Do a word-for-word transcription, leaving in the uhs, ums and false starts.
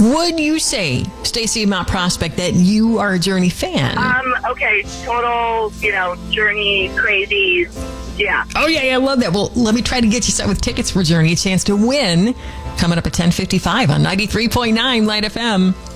Would you say, Stacy Mount Prospect, that you are a Journey fan? Um, okay, total, you know, Journey crazy. Yeah. Oh, yeah, yeah, I love that. Well, let me try to get you set with tickets for Journey, a chance to win, coming up at ten fifty-five on ninety-three point nine Light F M.